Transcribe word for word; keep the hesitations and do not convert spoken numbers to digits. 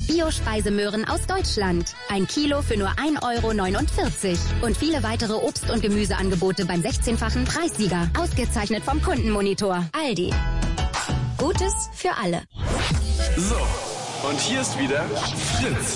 Bio-Speisemöhren aus Deutschland. Ein Kilo für nur ein Euro neunundvierzig. Und viele weitere Obst- und Gemüseangebote beim sechzehnfachen Preissieger. Ausgezeichnet vom Kundenmonitor. Aldi. Gutes für alle. So, und hier ist wieder Fritz.